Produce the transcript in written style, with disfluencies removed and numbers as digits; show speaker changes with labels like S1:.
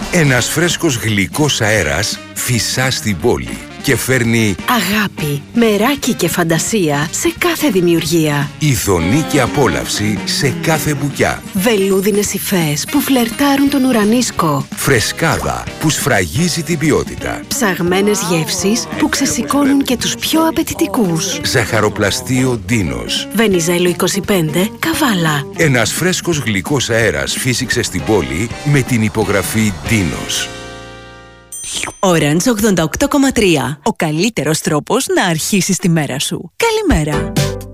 S1: Ένας φρέσκος γλυκός αέρας φυσά στην πόλη και φέρνει
S2: αγάπη, μεράκι και φαντασία σε κάθε δημιουργία.
S1: ειδονή και απόλαυση σε κάθε μπουκιά.
S2: Βελούδινες υφές που φλερτάρουν τον ουρανίσκο.
S1: Φρεσκάδα που σφραγίζει την ποιότητα.
S2: Ψαγμένες γεύσεις που ξεσηκώνουν και τους πιο απαιτητικούς.
S1: Ζαχαροπλαστείο Ντίνος.
S2: Βενιζέλο 25, Καβάλα.
S1: Ένας φρέσκος γλυκός αέρας φύσηξε στην πόλη με την υπογραφή Ντίνος.
S3: Orange 88,3. Ο καλύτερος τρόπος να αρχίσεις τη μέρα σου. Καλημέρα.